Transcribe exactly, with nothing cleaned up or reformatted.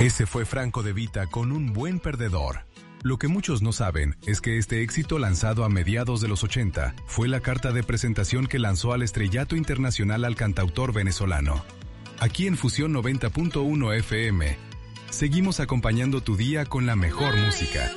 Ese fue Franco De Vita con Un Buen Perdedor. Lo que muchos no saben es que este éxito, lanzado a mediados de los ochenta, fue la carta de presentación que lanzó al estrellato internacional al cantautor venezolano. Aquí en Fusión noventa punto uno F M, seguimos acompañando tu día con la mejor música.